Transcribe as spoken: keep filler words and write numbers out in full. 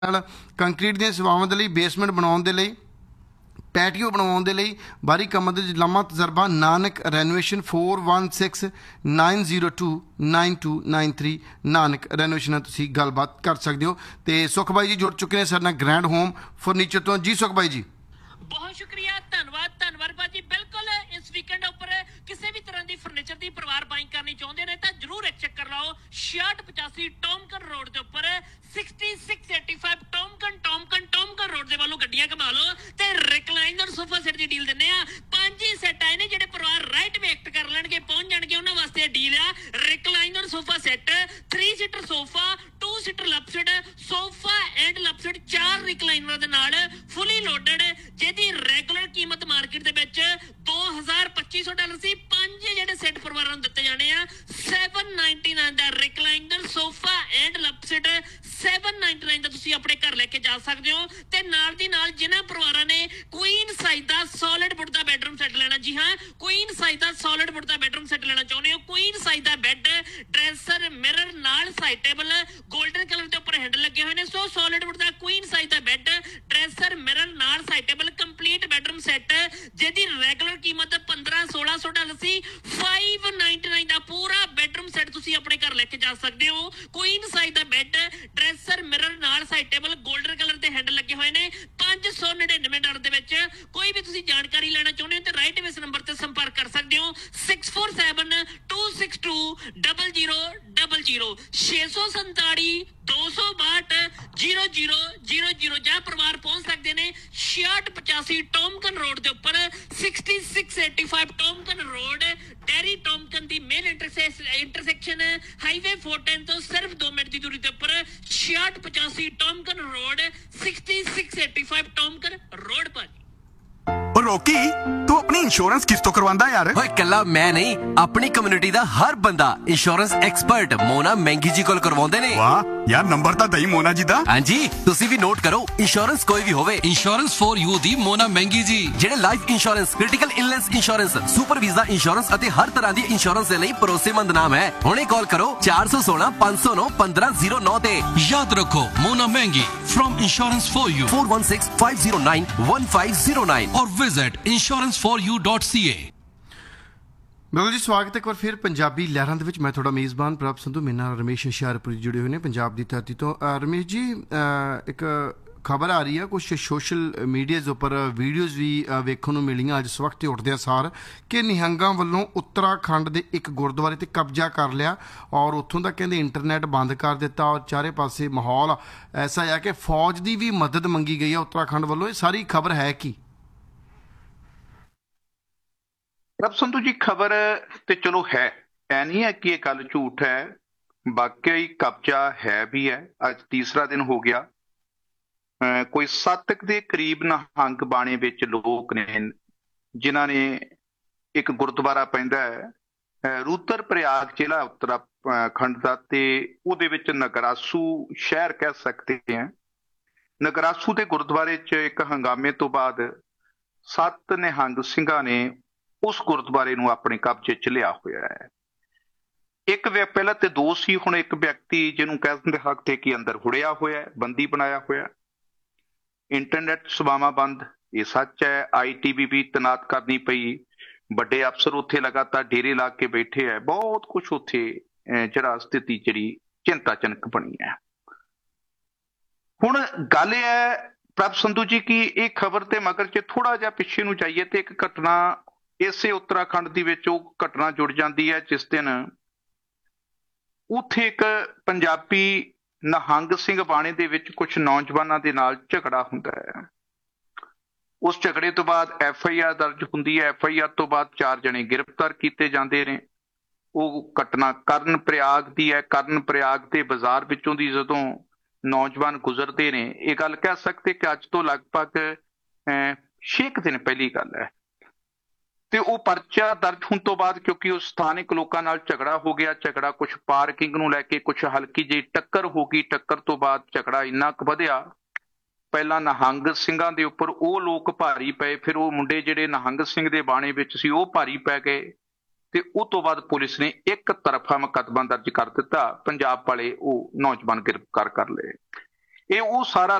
Concrete ਦੀਆਂ ਸੇਵਾਵਾਂ ਦੇ ਲਈ, ਬੇਸਮੈਂਟ ਬਣਾਉਣ ਦੇ ਲਈ, ਪੈਟੀਓ ਬਣਾਉਣ ਦੇ ਲਈ, ਬਾਹਰੀ ਕੰਮਾਂ ਦੇ ਲੰਮਾ ਤਜਰਬਾ। Nanak renovation four one six nine zero two nine to nine three Nanak renovation ਨਾਲ ਤੁਸੀਂ ਗੱਲਬਾਤ ਕਰ ਸਕਦੇ ਹੋ। ਤੇ ਸੁਖ ਬਾਈ ਜੀ ਜੁੜ ਚੁੱਕੇ ਨੇ ਸਾਡੇ ਨਾਲ ਗ੍ਰੈਂਡ ਹੋਮ ਫਰਨੀਚਰ ਤੋਂ। ਜੀ ਸੁਖ ਬਾਈ ਜੀ, ਬਹੁਤ ਸ਼ੁਕਰੀਆ, ਧੰਨਵਾਦ ਧੰਨਵਾਦ ਭਾਜੀ। ਬਿਲਕੁਲ ਇਸ ਵੀਕਐਂਡ ਉੱਪਰ ਕਿਸੇ ਵੀ ਤਰ੍ਹਾਂ ਦੀ ਫਰਨੀਚਰ ਦੀ ਪਰਿਵਾਰ ਬਾਈਂਗ ਕਰਨੀ ਚਾਹੁੰਦੇ ਨੇ ਤਾਂ ਜਰੂਰ ਇੱਕ ਚੱਕਰ ਲਾਓ ਛਿਆਹਠ ਪਚਾਸੀ ਟੋਮਕਨ ਰੋਡ ਦੇ ਉੱਪਰ, sixty six eighty five ਟੋਮਕਨ ਟੋਮਕਨ ਟੋਮਕਨ road ਦੇ ਵੱਲੋਂ ਗੱਡੀਆਂ ਘੁਮਾ ਲਓ ਤੇ ਰਿਕਲਾਈਨਰ ਸੋਫਾ ਸੈਟ ਦੀ ਡੀਲ ਦਿੰਦੇ ਆ। ਪੰਜ ਹੀ ਸੈੱਟ ਆਏ ਨੇ ਜਿਹੜੇ ਪਰਿਵਾਰ ਰਾਈਟ ਵੇ ਐਕਟ ਕਰ ਲੈਣਗੇ, ਪਹੁੰਚ ਜਾਣਗੇ, ਉਹਨਾਂ ਵਾਸਤੇ ਡੀਲ ਆ recliner sofa set, three seater sofa, to seater ਲਪਸਡ sofa and ਲਪਸਡ, ਚਾਰ ਰਿਕਲਾਈਨਰਾਂ ਦੇ ਨਾਲ ਫੁੱਲੀ ਲੋਡਡ, ਜਿਹਦੀ ਰੈਗੂਲਰ ਕੀਮਤ ਮਾਰਕੀਟ ਦੇ ਵਿੱਚ ਦੋ ਹਜ਼ਾਰ ਪੱਚੀ ਸੌ ਡਾਲਰ ਸੀ। ਪੰਜ ਜਿਹੜੇ ਸੈੱਟ ਪਰਿਵਾਰਾਂ ਨੂੰ ਦਿੱਤੇ ਜਾਣੇ ਆ seven ninety nine the recliner sofa and ਲਪਸਡ, seven ninety nine ਦਾ ਤੁਸੀਂ ਆਪਣੇ ਘਰ ਲੈ ਕੇ ਜਾ ਸਕਦੇ ਹੋ। ਤੇ ਨਾਲ ਦੀ ਨਾਲ ਜਿਨ੍ਹਾਂ ਪਰਿਵਾਰਾਂ ਨੇ ਕੁਈਨ ਸਾਈਜ਼ ਦਾ ਸੋਲਿਡ ਵੁੱਡ ਦਾ ਬੈਡਰੂਮ ਸੈੱਟ ਲੈਣਾ, ਜੀ ਹਾਂ ਕੁਈਨ ਸਾਈਜ਼ ਦਾ ਸੋਲਿਡ ਵੁੱਡ ਦਾ ਬੈਡਰੂਮ ਸੈੱਟ ਲੈਣਾ ਚਾਹੁੰਦੇ ਹੋ, ਕੁਈਨ ਸਾਈਜ਼ ਦਾ ਬੈੱਡ, ਡਰੈਸਰ, ਮਿਰਰ ਨਾਲ ਸਾਈਡ ਟੇਬਲ, ਗੋਲਡਨ ਕਲਰ ਦੇ ਉੱਪਰ ਹੈਂਡਲ ਲੱਗੇ ਹੋਏ ਨੇ। ਸੋ ਸੋਲਿਡ ਵੁੱਡ ਦਾ ਕੁਈਨ ਸਾਈਜ਼ ਦਾ ਬੈੱਡ, ਡਰੈਸਰ, ਮਿਰਰ ਨਾਲ side table, complete bedroom set, ਜਿਹਦੀ ਰੈਗੂਲਰ ਕੀਮਤ ਪੰਦਰਾਂ ਸੋਲਾਂ ਸੌ ਡਾਲਰ ਸੀ, ਫਾਈਵ ਨਾਈਨਟੀ ਨਾਈਨ ਦਾ ਪੂਰਾ ਬੈਡਰੂਮ ਸੈੱਟ ਤੁਸੀਂ ਆਪਣੇ ਘਰ ਲੈ ਕੇ ਜਾ ਸਕਦੇ ਹੋ। ਕੁਈਨ ਸਾਈਜ਼ ਦਾ ਬੈੱਡ, ਡਰੈਸਰ, ਮਿਰਰ ਨਾਲ ਸਾਈਡ ਟੇਬਲ, ਗੋਲਡਨ ਕਲਰ ਦੇ ਹੈਂਡਲ ਲੱਗੇ ਹੋਏ ਨੇ, ਪੰਜ ਸੌ ਨੜਿਨਵੇਂ ਡਾਲਰ ਦੇ ਵਿੱਚ। ਕੋਈ ਵੀ ਤੁਸੀਂ ਜਾਣਕਾਰੀ ਲੈਣਾ ਚਾਹੁੰਦੇ ਹੋ ਤੇ ਰਾਈਟ ਵੇ ਇਸ ਨੰਬਰ ਤੇ ਸੰਪਰਕ ਕਰ ਸਕਦੇ ਹੋ six four seven two six to double zero double zero, ਛੇ ਸੌ ਸੰਤਾਲੀ ਦੋ ਸੌ ਬਾਹਠ ਜ਼ੀਰੋ ਜ਼ੀਰੋ ਜ਼ੀਰੋ ਜ਼ੀਰੋ। ਜਾਂ ਪਰਿਵਾਰ ਪਹੁੰਚ ਸਕਦੇ ਨੇ ਛਿਆਹਠ ਪਚਾਸੀ ਟੋਮਕਨ ਰੋਡ ਦੇ ਉੱਪਰ, sixty six eighty five ਟੋਮਕਨ road, dairy ਟੋਮਕਨ ਦੀ main intersection highway four ten ਤੋਂ ਸਿਰਫ ਦੋ ਮਿੰਟ ਦੀ ਦੂਰੀ ਦੇ ਉੱਪਰ, ਛਿਆਹਠ ਪਚਾਸੀ ਟੋਮਕਨ road, sixty six eighty five ਟੋਮਕਨ road ਪਰ। ਰੋਕੀ ਤੂੰ ਆਪਣੀ ਇੰਸ਼ੋਰੈਂਸ ਕਿਸ ਤੋਂ ਕਰਵਾਉਂਦਾ ਯਾਰ? ਓਏ ਕੱਲਾ ਮੈਂ ਨਹੀਂ, ਆਪਣੀ ਕਮਿਊਨਿਟੀ ਦਾ ਹਰ ਬੰਦਾ ਇੰਸ਼ੋਰੈਂਸ ਐਕਸਪਰਟ ਮੋਨਾ ਮਹਿੰਗੀ ਜੀ ਕੋਲ ਕਰਵਾਉਂਦੇ ਨੇ। ਵਾਹ ਯਾਰ, ਨੰਬਰ ਤਾਂ ਦਈ ਮੋਨਾ ਜੀ ਦਾ। ਹਾਂਜੀ, ਤੁਸੀਂ ਵੀ ਨੋਟ ਕਰੋ, ਇੰਸ਼ੋਰੈਂਸ ਕੋਈ ਵੀ ਹੋਵੇ, ਇੰਸ਼ੋਰੈਂਸ ਫॉर ਯੂ ਦੀ ਮੋਨਾ ਮਹਿੰਗੀ ਜੀ, ਜਿਹੜੇ life insurance, critical illness insurance, super visa insurance ਅਤੇ ਹਰ ਤਰ੍ਹਾਂ ਦੀ ਇੰਸ਼ੋਰੈਂਸ ਦੇ ਲਈ ਭਰੋਸੇਮੰਦ ਨਾਮ ਹੈ। ਹੁਣੇ ਕਾਲ ਕਰੋ ਚਾਰ ਸੌ ਸੋਲਾਂ ਪੰਜ ਸੌ ਨੌ ਪੰਦਰਾਂ ਜ਼ੀਰੋ ਨੌ ਤੇ। ਯਾਦ ਰੱਖੋ ਮੋਨਾ ਮਹਿੰਗੀ firm insurance for you, four one six five zero nine one five zero nine और visit insurance for U dot C ए। ਬਿਲਕੁਲ ਜੀ, ਸਵਾਗਤ ਹੈ ਇੱਕ ਵਾਰ ਫਿਰ ਪੰਜਾਬੀ ਲਹਿਰਾਂ ਦੇ ਵਿੱਚ। ਮੈਂ ਤੁਹਾਡਾ ਮੇਜ਼ਬਾਨ ਪ੍ਰਭ ਸੰਧੂ, ਮੇਰੇ ਨਾਲ ਰਮੇਸ਼ ਹੁਸ਼ਿਆਰਪੁਰੀ ਜੁੜੇ ਹੋਏ ਨੇ ਪੰਜਾਬ ਦੀ ਧਰਤੀ ਤੋਂ। ਰਮੇਸ਼ ਜੀ, ਇੱਕ ਖਬਰ ਆ ਰਹੀ ਹੈ, ਕੁਛ ਸੋਸ਼ਲ ਮੀਡੀਆਜ਼ ਉੱਪਰ ਵੀਡੀਓਜ਼ ਵੀ ਵੇਖਣ ਨੂੰ ਮਿਲੀਆਂ ਅੱਜ ਇਸ ਵਕਤ ਉੱਠਦਿਆਂ ਸਾਰ, ਕਿ ਨਿਹੰਗਾਂ ਵੱਲੋਂ ਉੱਤਰਾਖੰਡ ਦੇ ਇੱਕ ਗੁਰਦੁਆਰੇ 'ਤੇ ਕਬਜ਼ਾ ਕਰ ਲਿਆ ਔਰ ਉੱਥੋਂ ਦਾ ਕਹਿੰਦੇ ਇੰਟਰਨੈਟ ਬੰਦ ਕਰ ਦਿੱਤਾ ਔਰ ਚਾਰੇ ਪਾਸੇ ਮਾਹੌਲ ਐਸਾ ਆ ਕਿ ਫੌਜ ਦੀ ਵੀ ਮਦਦ ਮੰਗੀ ਗਈ ਹੈ ਉੱਤਰਾਖੰਡ ਵੱਲੋਂ। ਇਹ ਸਾਰੀ ਖਬਰ ਹੈ ਕੀ? ਪ੍ਰਭ ਸੰਧੂ ਜੀ, ਖਬਰ ਤੇ ਚਲੋ ਹੈ, ਐ ਨਹੀਂ ਹੈ ਕਿ ਇਹ ਗੱਲ ਝੂਠ ਹੈ, ਵਾਕਈ ਕਬਜ਼ਾ ਹੈ ਵੀ ਹੈ। ਅੱਜ ਤੀਸਰਾ ਦਿਨ ਹੋ ਗਿਆ। ਅਹ ਕੋਈ ਸੱਤ ਦੇ ਕਰੀਬ ਨਿਹੰਗ ਬਾਣੇ ਵਿੱਚ ਲੋਕ ਨੇ ਜਿਨ੍ਹਾਂ ਨੇ ਇੱਕ ਗੁਰਦੁਆਰਾ ਪੈਂਦਾ ਹੈ ਰੂਦਰ ਪ੍ਰਯਾਗ ਜ਼ਿਲ੍ਹਾ ਉੱਤਰਾਖੰਡ ਦਾ, ਤੇ ਉਹਦੇ ਵਿੱਚ ਨਗਰਾਸੂ ਸ਼ਹਿਰ ਕਹਿ ਸਕਦੇ ਹਾਂ। ਨਗਰਾਸੂ ਦੇ ਗੁਰਦੁਆਰੇ 'ਚ ਇੱਕ ਹੰਗਾਮੇ ਤੋਂ ਬਾਅਦ ਸੱਤ ਨਿਹੰਗ ਸਿੰਘਾਂ ਨੇ ਉਸ ਗੁਰਦੁਆਰੇ ਨੂੰ ਆਪਣੇ ਕਬਜ਼ੇ 'ਚ ਲਿਆ ਹੋਇਆ ਹੈ। ਇੱਕ ਵਿਅ ਪਹਿਲਾਂ ਤੇ ਦੋ ਸੀ, ਹੁਣ ਇੱਕ ਵਿਅਕਤੀ ਜਿਹਨੂੰ ਕਹਿ ਦਿੰਦੇ ਹੱਕ ਤੇ ਕੀ ਅੰਦਰ ਹੁੜਿਆ ਹੋਇਆ, ਬੰਦੀ ਬਣਾਇਆ ਹੋਇਆ। ਇੰਟਰਨੈਟ ਸੇਵਾਵਾਂ ਬੰਦ, ਇਹ ਸੱਚ ਹੈ। ਆਈ ਟੀ ਬੀ ਵੀ ਤੈਨਾਤ ਕਰਨੀ ਪਈ, ਵੱਡੇ ਅਫਸਰ ਉੱਥੇ ਲਗਾਤਾਰ ਡੇਰੇ ਲਾ ਕੇ ਬੈਠੇ ਹੈ। ਬਹੁਤ ਕੁਛ ਉੱਥੇ ਜਿਹੜਾ ਸਥਿਤੀ ਜਿਹੜੀ ਚਿੰਤਾਜਨਕ ਬਣੀ ਹੈ। ਹੁਣ ਗੱਲ ਇਹ ਹੈ ਪ੍ਰਭ ਸੰਧੂ ਜੀ ਕਿ ਇਹ ਖਬਰ ਤੇ ਮਗਰ 'ਚ ਥੋੜਾ ਜਿਹਾ ਪਿੱਛੇ ਨੂੰ ਜਾਈਏ ਤੇ ਇੱਕ ਘਟਨਾ ਇਸੇ ਉੱਤਰਾਖੰਡ ਦੀ ਵਿੱਚ ਉਹ ਘਟਨਾ ਜੁੜ ਜਾਂਦੀ ਹੈ ਜਿਸ ਦਿਨ ਉੱਥੇ ਇੱਕ ਪੰਜਾਬੀ ਨਿਹੰਗ ਸਿੰਘ ਬਾਣੇ ਦੇ ਵਿੱਚ ਕੁਝ ਨੌਜਵਾਨਾਂ ਦੇ ਨਾਲ ਝਗੜਾ ਹੁੰਦਾ ਹੈ। ਉਸ ਝਗੜੇ ਤੋਂ ਬਾਅਦ ਐਫ ਆਈ ਆਰ ਦਰਜ ਹੁੰਦੀ ਹੈ। ਐਫ ਆਈ ਆਰ ਤੋਂ ਬਾਅਦ ਚਾਰ ਜਣੇ ਗ੍ਰਿਫਤਾਰ ਕੀਤੇ ਜਾਂਦੇ ਨੇ। ਉਹ ਘਟਨਾ ਕਰਨ ਪ੍ਰਯਾਗ ਦੀ ਹੈ। ਕਰਨ ਪ੍ਰਯਾਗ ਦੇ ਬਾਜ਼ਾਰ ਵਿੱਚੋਂ ਦੀ ਜਦੋਂ ਨੌਜਵਾਨ ਗੁਜ਼ਰਦੇ ਨੇ, ਇਹ ਗੱਲ ਕਹਿ ਸਕਦੇ ਕਿ ਅੱਜ ਤੋਂ ਲਗਭਗ ਅਹ ਛੇ ਕੁ ਦਿਨ ਪਹਿਲੀ ਗੱਲ ਹੈ। ਤੇ ਉਹ ਪਰਚਾ ਦਰਜ ਹੋਣ ਤੋਂ ਬਾਅਦ, ਕਿਉਂਕਿ ਉਹ ਸਥਾਨਕ ਲੋਕਾਂ ਨਾਲ ਝਗੜਾ ਹੋ ਗਿਆ, ਝਗੜਾ ਕੁਛ ਪਾਰਕਿੰਗ ਨੂੰ ਲੈ ਕੇ, ਕੁਛ ਹਲਕੀ ਜਿਹੀ ਟੱਕਰ ਹੋ ਗਈ। ਟੱਕਰ ਤੋਂ ਬਾਅਦ ਝਗੜਾ ਇੰਨਾ ਕੁ ਵਧਿਆ, ਪਹਿਲਾਂ ਨਿਹੰਗ ਸਿੰਘਾਂ ਦੇ ਉੱਪਰ ਉਹ ਲੋਕ ਭਾਰੀ ਪਏ, ਫਿਰ ਉਹ ਮੁੰਡੇ ਜਿਹੜੇ ਨਿਹੰਗ ਸਿੰਘ ਦੇ ਬਾਣੇ ਵਿੱਚ ਸੀ ਉਹ ਭਾਰੀ ਪੈ ਗਏ, ਤੇ ਉਹ ਤੋਂ ਬਾਅਦ ਪੁਲਿਸ ਨੇ ਇੱਕ ਤਰਫਾ ਮੁਕੱਦਮਾ ਦਰਜ ਕਰ ਦਿੱਤਾ। ਪੰਜਾਬ ਵਾਲੇ ਉਹ ਨੌਜਵਾਨ ਗ੍ਰਿਫਤਾਰ ਕਰ ਲਏ। ਇਹ ਉਹ ਸਾਰਾ